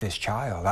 this child.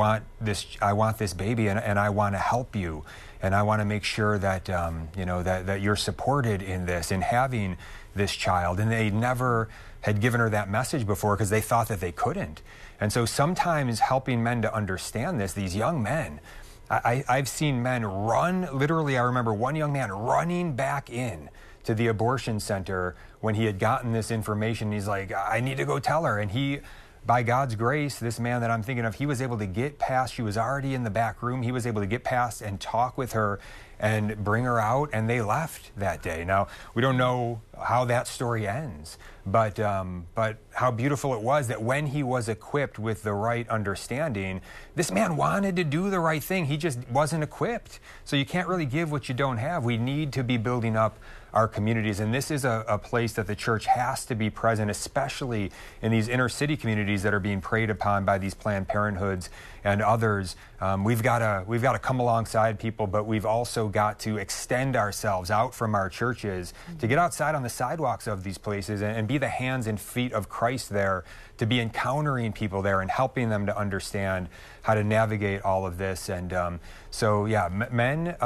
I want this baby, and I want to help you, and I want to make sure that that you're supported in this, in having this child. And they never had given her that message before because they thought that they couldn't. And so sometimes helping men to understand this, these young men, I've seen men run, literally I remember one young man running back in to the abortion center when he had gotten this information. He's like, I need to go tell her. And he, by God's grace, this man that I'm thinking of, he was able to get past, she was already in the back room, he was able to get past and talk with her and bring her out, and they left that day. Now, we don't know how that story ends, but how beautiful it was that when he was equipped with the right understanding, this man wanted to do the right thing. He just wasn't equipped. So you can't really give what you don't have. We need to be building up our communities, and this is a place that the church has to be present, especially in these inner city communities that are being preyed upon by these Planned Parenthoods and others. We've got to come alongside people, but we've also got to extend ourselves out from our churches to get outside on the sidewalks of these places and be the hands and feet of Christ there, to be encountering people there and helping them to understand how to navigate all of this. And so, yeah, men,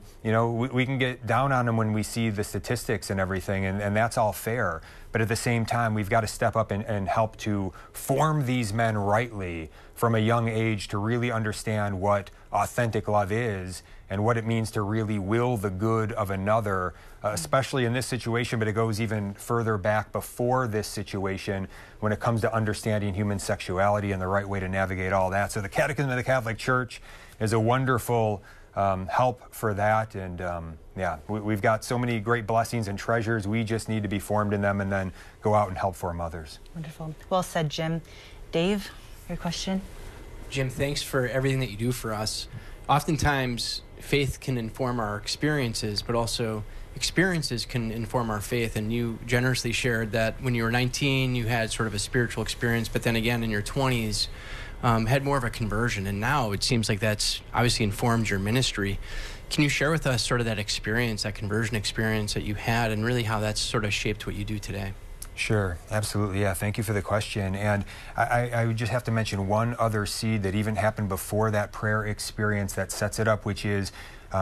we can get down on them when we see the statistics and everything, and that's all fair. But at the same time, we've got to step up and help to form these men rightly from a young age to really understand what authentic love is and what it means to really will the good of another, especially in this situation, but it goes even further back before this situation when it comes to understanding human sexuality and the right way to navigate all that. So the Catechism of the Catholic Church is a wonderful help for that. And we've got so many great blessings and treasures. We just need to be formed in them and then go out and help form others. Wonderful. Well said, Jim. Dave, your question? Jim, thanks for everything that you do for us. Oftentimes, faith can inform our experiences, but also experiences can inform our faith. And you generously shared that when you were 19, you had sort of a spiritual experience, but then again in your 20s, had more of a conversion. And now it seems like that's obviously informed your ministry. Can you share with us sort of that experience, that conversion experience that you had, and really how that's sort of shaped what you do today? Sure, absolutely. Yeah, thank you for the question. And I would just have to mention one other seed that even happened before that prayer experience that sets it up, which is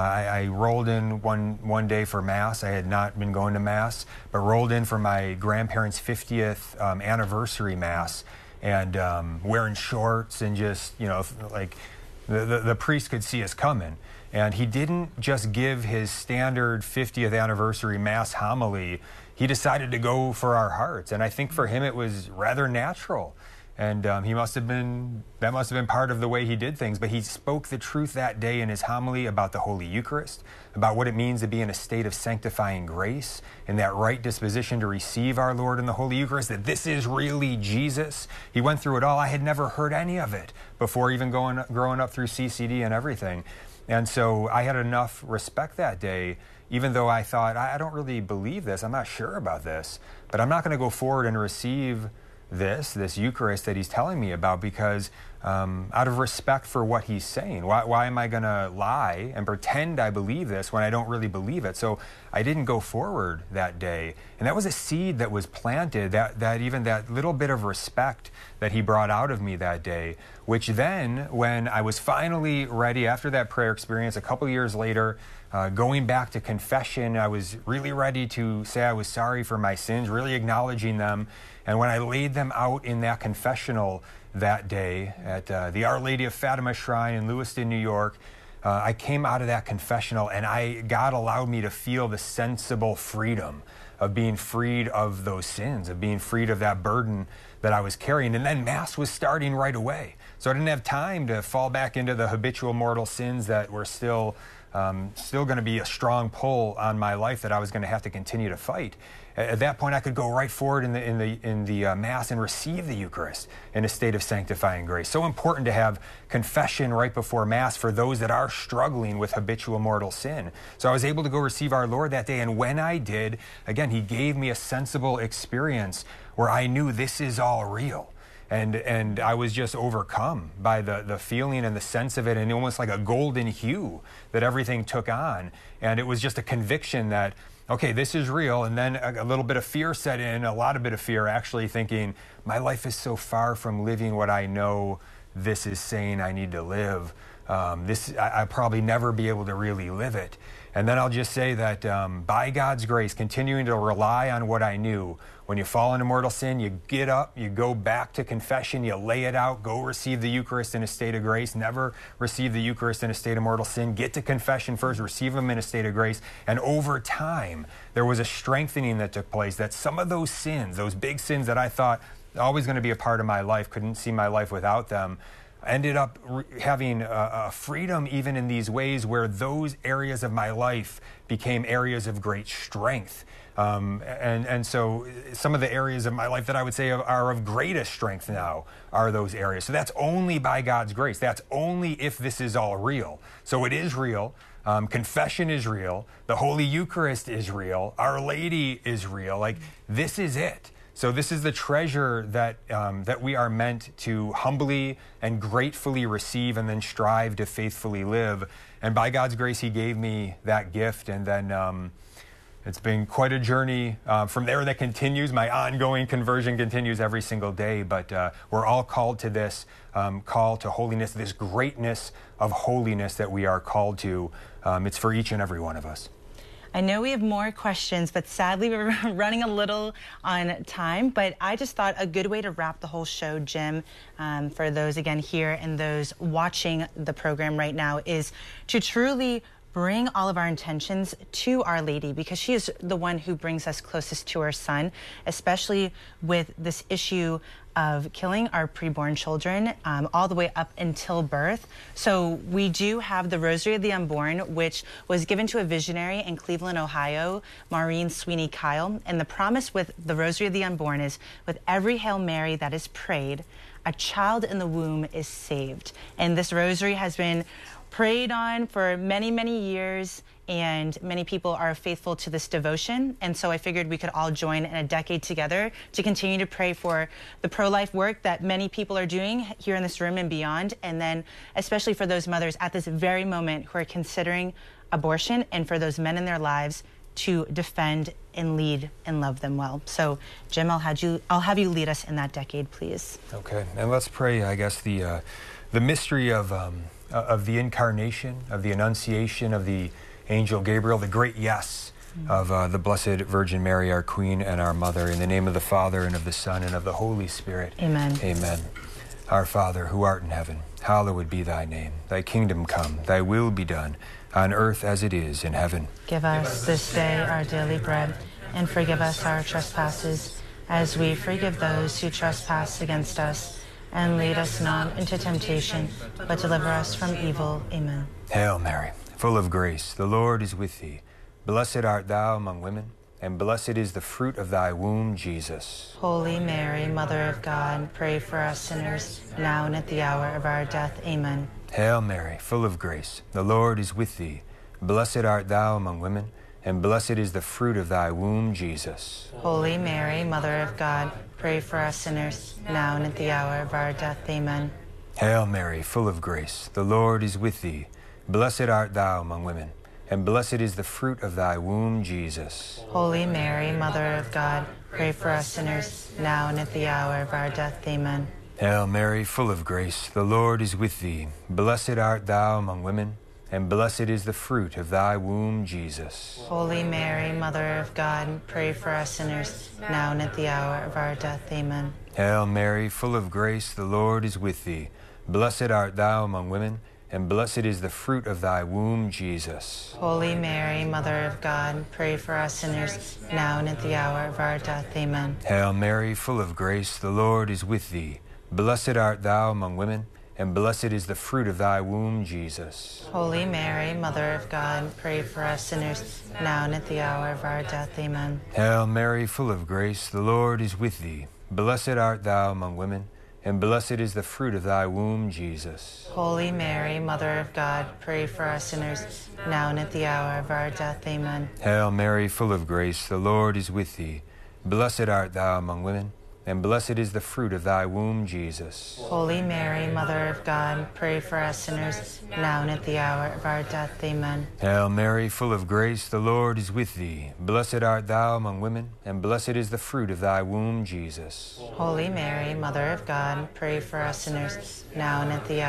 I rolled in one day for Mass. I had not been going to Mass, but rolled in for my grandparents' 50th anniversary Mass, and wearing shorts and just, like the priest could see us coming. And he didn't just give his standard 50th anniversary Mass homily. He decided to go for our hearts. And I think for him it was rather natural. And that must have been part of the way he did things. But he spoke the truth that day in his homily about the Holy Eucharist, about what it means to be in a state of sanctifying grace, in that right disposition to receive our Lord in the Holy Eucharist, that this is really Jesus. He went through it all. I had never heard any of it before even growing up through CCD and everything. And so I had enough respect that day, even though I thought, I don't really believe this, I'm not sure about this, but I'm not going to go forward and receive this Eucharist that he's telling me about, because out of respect for what he's saying. Why am I going to lie and pretend I believe this when I don't really believe it? So I didn't go forward that day. And that was a seed that was planted, that even that little bit of respect that he brought out of me that day, which then, when I was finally ready after that prayer experience, a couple years later, going back to confession, I was really ready to say I was sorry for my sins, really acknowledging them. And when I laid them out in that confessional that day at the Our Lady of Fatima Shrine in Lewiston, New York, I came out of that confessional, and God allowed me to feel the sensible freedom of being freed of those sins, of being freed of that burden that I was carrying. And then Mass was starting right away. So I didn't have time to fall back into the habitual mortal sins that were still going to be a strong pull on my life that I was going to have to continue to fight. At that point, I could go right forward in the Mass and receive the Eucharist in a state of sanctifying grace. So important to have confession right before Mass for those that are struggling with habitual mortal sin. So I was able to go receive our Lord that day, and when I did, again, he gave me a sensible experience where I knew this is all real. And I was just overcome by the feeling and the sense of it, and almost like a golden hue that everything took on. And it was just a conviction that, okay, this is real. And then a little bit of fear set in, a lot of bit of fear, actually, thinking, my life is so far from living what I know this is saying I need to live. I'll probably never be able to really live it. And then I'll just say that by God's grace, continuing to rely on what I knew, when you fall into mortal sin, you get up, you go back to confession, you lay it out, go receive the Eucharist in a state of grace, never receive the Eucharist in a state of mortal sin, get to confession first, receive them in a state of grace. And over time, there was a strengthening that took place, that some of those sins, those big sins that I thought always going to be a part of my life, couldn't see my life without them, ended up having a freedom even in these ways where those areas of my life became areas of great strength. And so some of the areas of my life that I would say are of greatest strength now are those areas. So that's only by God's grace. That's only if this is all real. So it is real. Confession is real. The Holy Eucharist is real. Our Lady is real. Like, this is it. So this is the treasure that that we are meant to humbly and gratefully receive and then strive to faithfully live. And by God's grace, He gave me that gift. And then it's been quite a journey from there that continues. My ongoing conversion continues every single day. But we're all called to this call to holiness, this greatness of holiness that we are called to. It's for each and every one of us. I know we have more questions, but sadly we're running a little on time. But I just thought a good way to wrap the whole show, Jim, for those again here and those watching the program right now, is to truly bring all of our intentions to Our Lady, because she is the one who brings us closest to her Son, especially with this issue of killing our preborn children all the way up until birth. So we do have the Rosary of the Unborn, which was given to a visionary in Cleveland, Ohio, Maureen Sweeney Kyle. And the promise with the Rosary of the Unborn is, with every Hail Mary that is prayed, a child in the womb is saved. And this rosary has been prayed on for many, many years, and many people are faithful to this devotion. And so I figured we could all join in a decade together to continue to pray for the pro-life work that many people are doing here in this room and beyond. And then especially for those mothers at this very moment who are considering abortion, and for those men in their lives to defend and lead and love them well. So Jim, I'll have you lead us in that decade, please. Okay, and let's pray, I guess, the mystery of the incarnation, of the Annunciation of the Angel Gabriel, the great yes of the Blessed Virgin Mary, our Queen and our Mother. In the name of the Father, and of the Son, and of the Holy Spirit. Amen. Amen. Our Father, who art in heaven, hallowed be thy name. Thy kingdom come, thy will be done, on earth as it is in heaven. Give us this day our daily bread, and forgive us our trespasses, as we forgive those who trespass against us. And lead us not into temptation, but deliver us from evil. Amen. Hail Mary, full of grace, the Lord is with thee. Blessed art thou among women, and blessed is the fruit of thy womb, Jesus. Holy Mary, Mother of God, pray for us sinners, now and at the hour of our death. Amen. Hail Mary, full of grace, the Lord is with thee. Blessed art thou among women, and blessed is the fruit of thy womb, Jesus. Holy Mary, Mother of God, pray for us sinners, now and at the hour of our death. Amen. Hail Mary, full of grace, the Lord is with thee. Blessed art thou among women, and blessed is the fruit of thy womb, Jesus. Holy Mary, Mother of God, pray for us sinners, now and at the hour of our death. Amen. Hail Mary, full of grace, the Lord is with thee. Blessed art thou among women, and blessed is the fruit of thy womb, Jesus. Holy Mary, Mother of God, pray for us sinners, now and at the hour of our death. Amen. Hail Mary, full of grace, the Lord is with thee. Blessed art thou among women, and blessed is the fruit of thy womb, Jesus. Holy Mary, Mother of God, pray for us sinners, now and at the hour of our death. Amen. Hail Mary, full of grace, the Lord is with thee. Blessed art thou among women, and blessed is the fruit of thy womb, Jesus. Holy Mary, Mother of God, pray for us sinners, now and at the hour of our death. Amen. Hail Mary, full of grace, the Lord is with thee. Blessed art thou among women, and blessed is the fruit of thy womb, Jesus. Holy Mary, Mother of God, pray for us sinners, now and at the hour of our death. Amen. Hail Mary, full of grace, the Lord is with thee. Blessed art thou among women, and blessed is the fruit of thy womb, Jesus. Holy Mary, Mother of God, pray for us sinners, now and at the hour of our death. Amen. Hail Mary, full of grace, the Lord is with thee. Blessed art thou among women, and blessed is the fruit of thy womb, Jesus. Holy Mary, Mother of God, pray for us sinners, now and at the